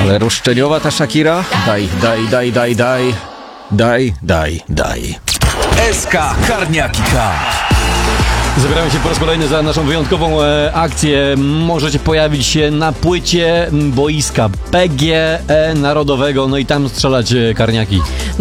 Ale roszczeniowa ta Shakira? Daj. SK Karniaki Cup. Zabieramy się po raz kolejny za naszą wyjątkową akcję. Możecie pojawić się na płycie boiska PGE Narodowego, no i tam strzelać karniaki.